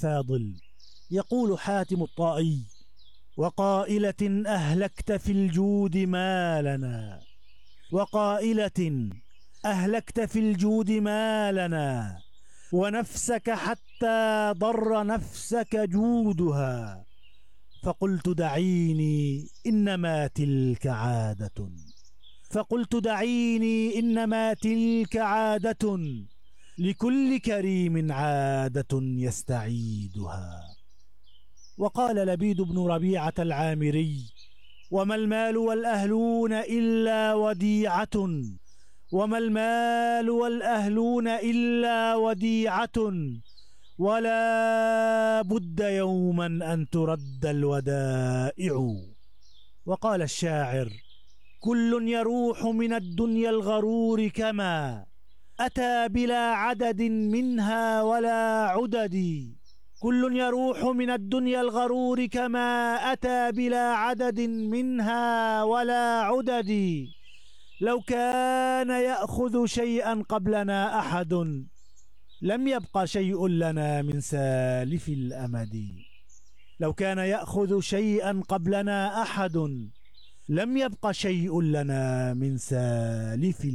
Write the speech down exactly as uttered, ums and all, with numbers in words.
فاضل. يقول حاتم الطائي: وقائلة أهلكت في الجود مالنا، وقائلة أهلكت في الجود مالنا، ونفسك حتى ضر نفسك جودها. فقلت دعيني إنما تلك عادة، فقلت دعيني إنما تلك عادة، لكل كريم عادة يستعيدها. وقال لبيد بن ربيعة العامري: وما المال والأهلون إلا وديعة، وما المال والأهلون إلا وديعة، ولا بد يوما أن ترد الودائع. وقال الشاعر: كل يروح من الدنيا الغرور كما أتى بلا عدد منها ولا عدد. كل يروح من الدنيا الغرور كما أتى بلا عدد منها ولا عدد. لو كان يأخذ شيئا قبلنا أحد، لم يبق شيء لنا من سالف الأمد. لو كان يأخذ شيئا قبلنا أحد، لم يبق شيء لنا من سالف